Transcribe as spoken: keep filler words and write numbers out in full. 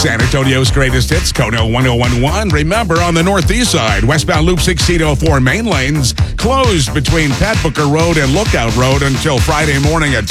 San Antonio's greatest hits, Kono one oh one point one. Remember, on the northeast side, westbound Loop sixteen oh four main lanes closed between Pat Booker Road and Lookout Road until Friday morning at